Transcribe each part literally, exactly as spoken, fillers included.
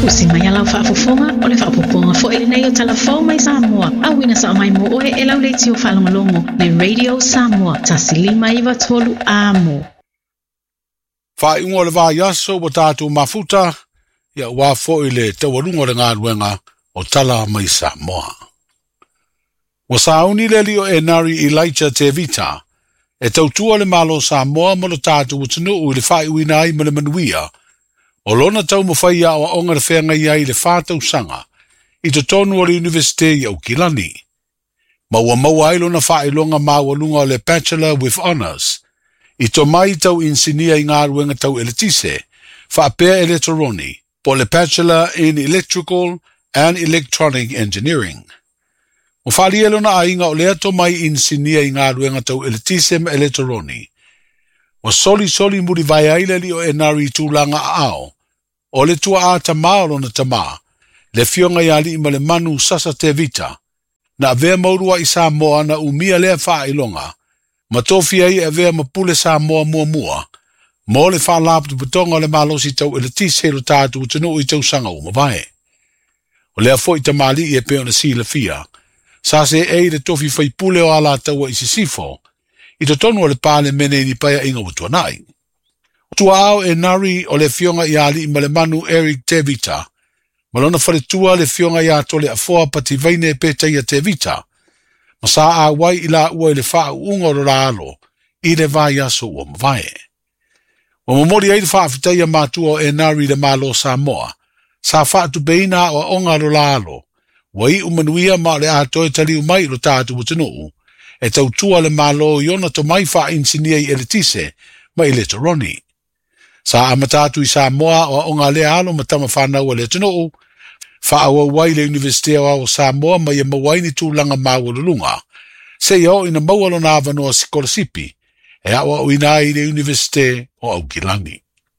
Usi mai alau whaafofonga o le whaapoponga fo ele nei o talafau mai Samoa. Awina sa mai mo oe e lau leiti o whalongolongo le Radio Samoa tasilima iwa tolu amo. Whaingo le wā yaso o tātou mafuta ia wā fo ele tawarungo le ngā ruenga o tala mai Samoa. Wa sauni le li o e nari Elijah Tevita e tautua le malo Samoa mo le tātou utinu u le whaiwina ai mo le manuia o lona tau mo whaia o onga le whenga iai le whātau sanga i to tonu o le Universite au Kilani. Maua maua ai lona whailonga maua lunga o le Bachelor with Honours i to mai tau insinia i ngā ruenga tau eletise whaapea electroni po le Bachelor in Electrical and Electronic Engineering. Mo whali elona a inga o lea to mai insinia i ngā ruenga tau eletise ma electroni. Wa soli soli muri vai aile li o enari tūlanga ao. O le tua a tamā lona tamā, le fionga i ali ima le manu sasa te vita, na avea maurua i Samoa na umia lea wha ilonga, ma tofi ai avea mapule Samoa mua mua, mo le wha lapu putonga le malosi tau ele tise lo tātu utanu i tau sanga uma vai. O lea fo i tamali i e peo na si la fia, sa se e le tofi fai pule o ala taua i sisifo, i to tonu o le pāle mene ni paya inga utua nai. Tua ao e nari o le fionga i ali ima le manu Eric Tevita, malona fale tua le fionga i atole a foa pati vaine e peta i a Tevita, ma sa a wai i la ua i le faa unga o la alo, i le vai aso ua mwae. Wa mamori ai le faa fitai a matua o e nari le malo Samoa, sa faa tu beina o onga o la alo, wa i umanuia ma le atoe tali umai lo tātu utanuu, e tau tua le malo iona to mai faa insinia i eletise, ma i le toroni. Sa amatatu i Samoa o onga le alo matama whanau a le tunuu, wha awa wai le Universite o Samoa ma ia mawaini tūlanga mawalulunga, se iao ina mawalo na avanoa Sikolasipi, e awa o ina i le Universite o Aukilani.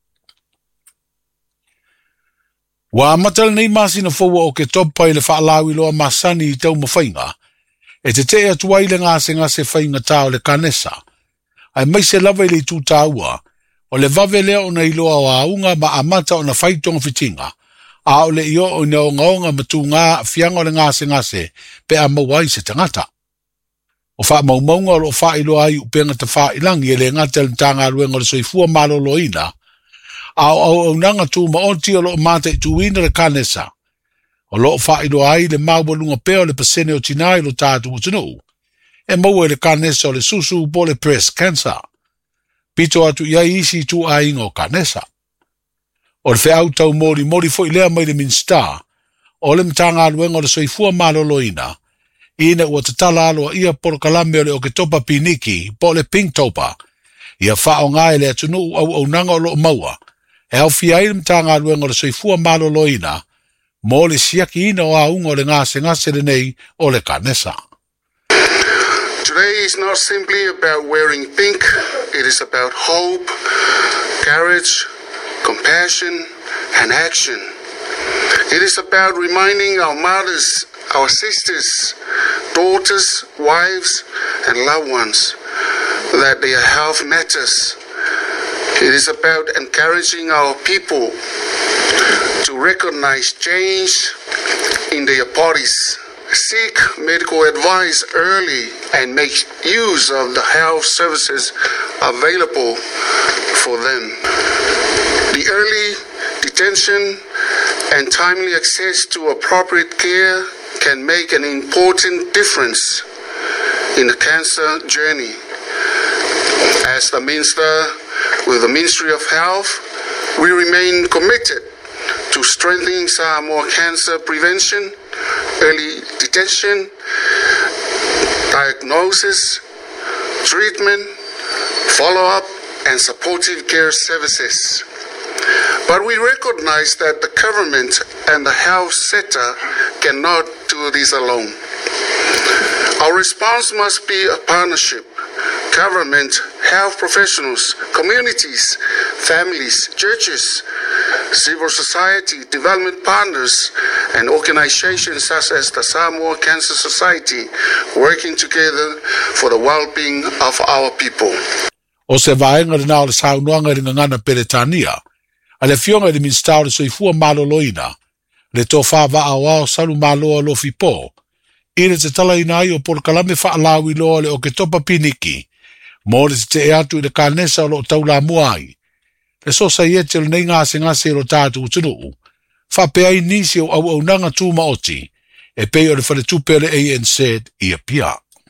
Wa amatala nei masi na fowa o ke topa i le whaalawi loa masani i tau mawhainga, e te te atuai le ngase ngase whainga tau le kanesa, ai mai se lava i le tūtaua, o le vave leo na iloa o aunga ma amata o na whaitonga fitinga, a o le io o na ongaonga matu ngā fianga o le ngase ngase pe a mawai se tangata. O wha maumaunga o lo wha iloa ai upenga ta wha ilangi e le ngata le tanga ruenga le soifua malo loina, a o au au nanga tu maonti o lo mata i tuina le kanesa, o lo wha iloa ai le mawalunga peo le pasene o tinai lo tātu utanu, e maua le kanesa o le susu po le breast cancer. Pito atu ia isi tu a ingo kanesa. O le wheau tau mori, mori fo ilea mai le minsta, o le mtanga aluenga o le soifua maloloina, ina ua tatala aloa ia poro kalame o le o ke topa piniki, po le pink topa, ia whao ngai le atunu au au nanga o lo maua, e au fia i le mtanga aluenga o le soifua maloloina, mo le siaki ina o a unga o le ngase ngase le nei o le kanesa. Today is not simply about wearing pink, it is about hope, courage, compassion, and action. It is about reminding our mothers, our sisters, daughters, wives, and loved ones that their health matters. It is about encouraging our people to recognize change in their bodies, seek medical advice early, and make use of the health services available for them. The early detection and timely access to appropriate care can make an important difference in the cancer journey. As the Minister with the Ministry of Health, we remain committed to strengthening Samoa cancer prevention, early detection, diagnosis, treatment, follow-up, and supportive care services. But we recognize that the government and the health sector cannot do this alone. Our response must be a partnership. Government, health professionals, communities, families, churches, civil society, development partners, and organizations such as the Samoa Cancer Society working together for the well-being of our people. O se vaenga le nao le saunoanga ringa ngana Peretania, a le fionga le minstau le soifua maloloina, le tō whāwa a wao salu māloa lo fipo, i le te tala ina ai o Polokalame whaalawi loa le o ke topa piniki, mō le te e atu i le kānesa o lo taula muai, le so sa iete le nei ngase ngase lo tātu utunuu, whapea i nisi o au au nanga tūma oti, e pei o le whale tupele A N Z i a pia.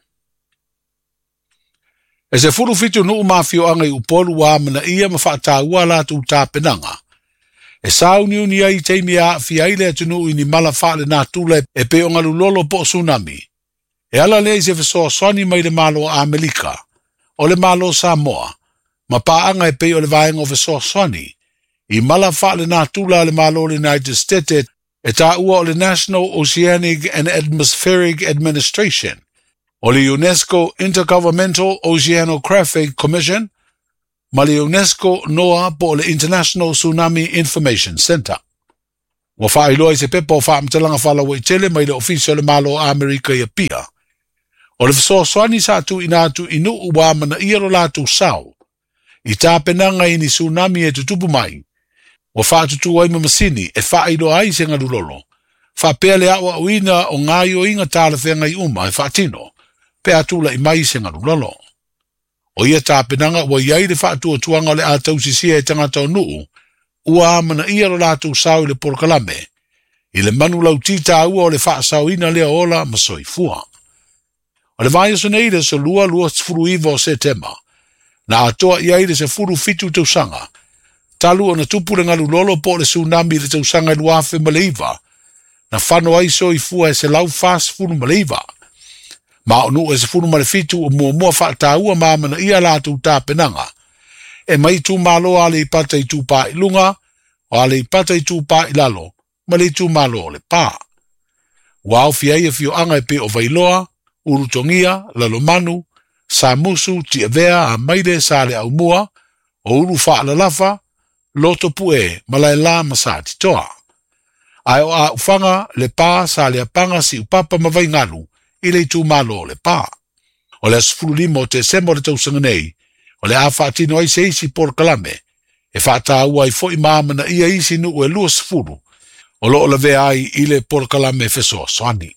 E se furu fitu nuu mafio anga i upolu wa amana ia ma whaata ua la tu tāpenanga, e sauni uni ai teimi a fia ile atunu i ni mala whaale nā tūle e pe o ngalu lolo po tsunami. E ala lei se fesoa swani mai le malo a Amelika, o le malo Samoa, ma paanga e pe o le vaenga o fesoa swani, i mala whaale nā tūla le malo le United States e tā ua o le National Oceanic and Atmospheric Administration, o le UNESCO Intergovernmental Oceanographic Commission, ma le UNESCO NOAA po le International Tsunami Information Center. Wa whaailoa i se pepa o whaamtalanga whalawa i tele mai le ofisio le malo a Amerika i a pia. O le fisoa swani sa atu ina atu inu ua mana iaro latu sao. I tā penanga i ni tsunami e tutupu mai. Wa whaatutu ai mamasini e whaailoa ai se ngarulolo. Whapea le awa uina o ngai o inga tāle whenga i uma e whaatino. Pe atula i mai se ngarulolo. O ia tāpenanga wa iai le whaatua tuanga le atau sisia e tangata o nuu, ua amana ia ro lātou sau i le Polokalame, i le manu lau tita ua o le whaasau ina lea ola ma soifua. O le vai so neile so lua lua furu iwa o Setema, na atoa iai le se furu fitu tausanga, talu o na tupu le ngalu lolo po le tsunami le tausanga i luafe maleiva, na whano ai soifua e se lau fast furu maleiva. Ma onu e se funu malefitu o mua mua whaata ua mamana ia lātou tāpenanga. E mai tū malo ale i pata i tū pā i lunga, o ale i pata i tū pā i lalo, ma le tū malo o le pā. Wao fia ia fio anga e pe o Vailoa, Urutongia, Lalomanu, Samusu, Tiavea, a maire sa le au mua, o uru wha lalafa, loto pue, malai la masati toa. Ai o a ufanga le pā sa le apanga si upapa mawai nganu, i le tū malo o le pā. O le asfuru lima o te sema o le tausanga nei, o le a whaatino ai se isi Polokalame, e whaata ua i fo i maamana ia isi nu e lua sfuru, o lo o la vea ai i le Polokalame fesoa swani.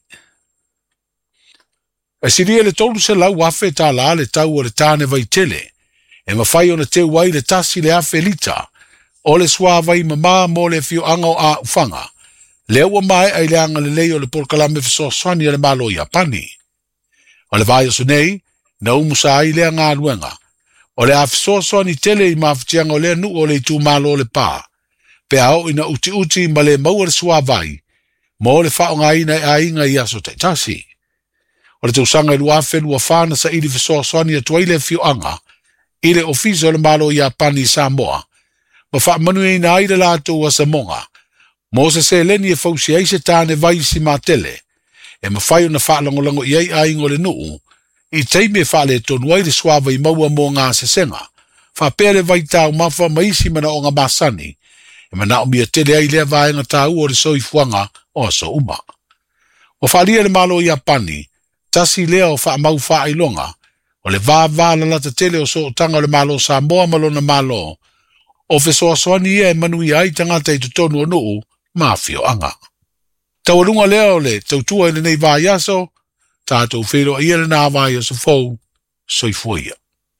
E siria le tolu se lau afe tā la le tau o le tāne vai tele, e mawhai o na te wai le tasi le afe lita, o le swa vai mama mo le fio anga o a ufanga, le ua mai ai le anga le lei o le Polokalame fesoa swani a le malo i apani. O le vai o sunei, na umusa ai le anga aluenga, o le a fesoa swani tele i mawhitianga o le anu o le tū malo le pā, pe au ina uti uti ma le maua le swa vai, mo le whaonga ina a inga i aso taitasi. O le tausanga i luafe lua whana sa ili fesoa swani a tuaile fio anga, i le ofisa o le malo i apani Samoa, ma wha manu e ina aile lato wa Samonga, mo se se leni e fausi ai se tāne vai si mātele, e ma whai o na whaalangolongo i ai aingo le nuu, i teime whaale tonu ai le suava i maua mō ngā se senga, wha pere vai tāu mawha maisi mana o ngā masani, e mana o mia tele ai lea vaenga tāu o le soifuanga o aso uma. O whaalia le malo i apani, tasi lea o wha mau wha ailonga, o le vā vā lalata tele o so o tanga le malo Samoa malona malo, o fesoa soani ia e manu i ai tangata i tutonu o nuu, mafio anga. Tawarunga leo le tautua i nei vai aso, tātou whiro i ere nā vai aso fau, soifuia.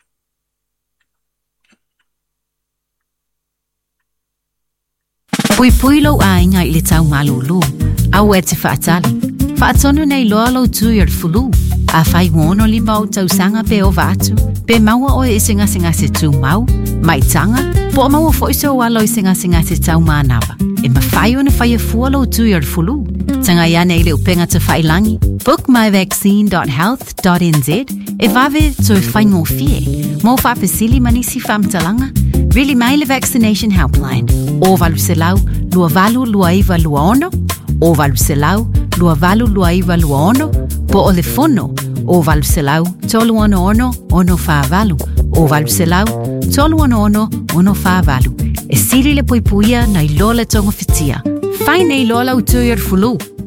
Pui pui lau ainga i le tau malulu, au e te whaatali. Whaatonu nei loa lau tui ar fulu, a whai ngono li mau tau sanga pe o vatu, pe maua o e singa singa se tu mau, mai tanga, po o maua foiso o alo i singa singa se tau manawa. E ma whai o na whai a fua lau tui ar fulu. Tanga ia nei le upenga te whailangi, book my vaccine dot health dot n z, e vave to e whai ngō fie, mō whapesili manisi whamtalanga, really mai le vaccination helpline, o valu se lau, lua valu lua iwa lua ono, o valu se lau, lua valu lua iwa lua ono, po o le fono, o valu se lau, tolu ono ono, ono wha valu, o valu se lau, tolu ono ono, ono wha valu, e siri le poipuia na i lola tongo fitia. Fai nei lola utui ar fulu.